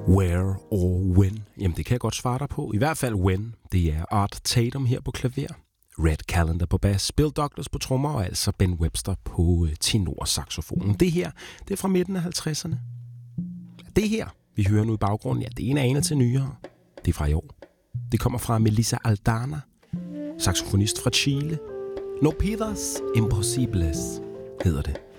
Where or when? Jamen, det kan jeg godt svare dig på. I hvert fald when. Det er Art Tatum her på klaver, Red Callender på bass, Bill Douglas på trommer og altså Ben Webster på tenorsaxofonen. Det her, det er fra midten af 50'erne. Det her, vi hører nu i baggrunden, ja, det er en ane til nyere. Det er fra i år. Det kommer fra Melissa Aldana, saxofonist fra Chile. No Pidas Imposibles hedder det.